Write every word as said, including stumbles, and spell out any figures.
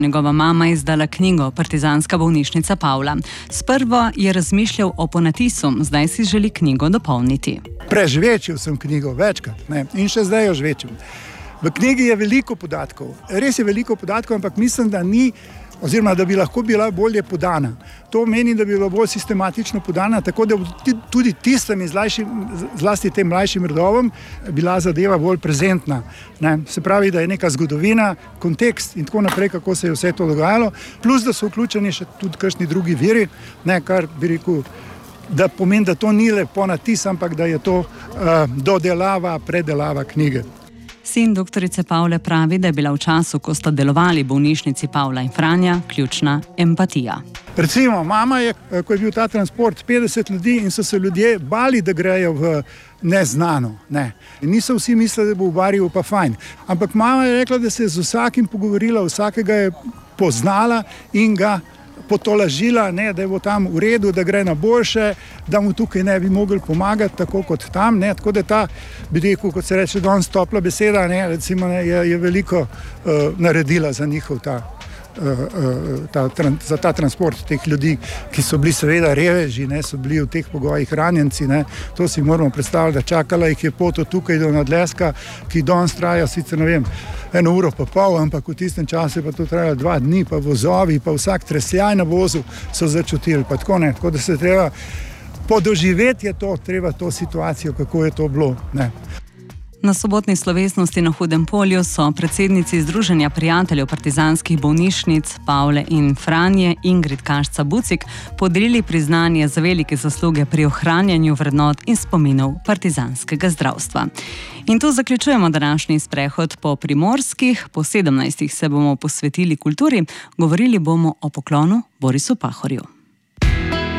Njegova mama je izdala knjigo Partizanska bolnišnica Pavla. Sprva je razmišljal o ponatisu, zdaj si želi knjigo dopolniti. Prežvečil sem knjigo večkrat, ne? In še zdaj jo žvečim. V knjigi je veliko podatkov, res je veliko podatkov, ampak mislim, da ni, oziroma da bi lahko bila bolje podana. To meni, da bi bila bolj sistematično podana, tako da tudi tistem izlajšim, zlasti tem mlajšim rodovom, bila zadeva bolj prezentna. Ne? Se pravi, da je neka zgodovina, kontekst in tako naprej, kako se je vse to dogajalo, plus da so vključeni še tudi kakšni drugi viri, ne, kar bi rekel, da pomeni, da to ni le ponatis, ampak da je to uh, dodelava, predelava knjige. Sin doktorice Pavle pravi, da je bila v času, ko sta delovali bolnišnici Pavla in Franja, ključna empatija. Recimo, mama je, ko je bil ta transport, petdeset ljudi in so se ljudje bali, da grejo v neznano. Ne. In niso vsi mislili, da bo v Bariju pa fajn. Ampak mama je rekla, da se je z vsakim pogovorila, vsakega je poznala in ga potolažila, ne, da je bo tam v redu, da gre na boljše, da mu tukaj ne bi mogli pomagati, tako kot tam. Ne. Tako da ta, bi rekel, kot se reče, danes topla beseda, ne, recimo, ne, je, je veliko uh, naredila za njihov ta, uh, uh, ta, tran, za ta transport teh ljudi, ki so bili seveda reveži, ne, so bili v teh pogojih ranjenci. Ne. To si moramo predstavljati, da čakala jih je pot od tukaj do Nadleska, ki danes traja sicer, ne vem, eno uro pa pol, ampak v tistem času je pa to trajalo dva dni, pa vozovi, pa vsak tresljaj na vozu so začutili, pa tako ne, tako da se treba podoživeti je to, treba to situacijo, kako je to bilo, ne. Na sobotni slovesnosti na Hudem polju so predsednici Združenja prijateljev partizanskih bolnišnic Pavle in Franje Ingrid Kašca-Bucik podelili priznanje za velike zasluge pri ohranjanju vrednot in spominov partizanskega zdravstva. In tu zaključujemo današnji sprehod po Primorskih. Po sedemnajstih se bomo posvetili kulturi, govorili bomo o poklonu Borisu Pahorju.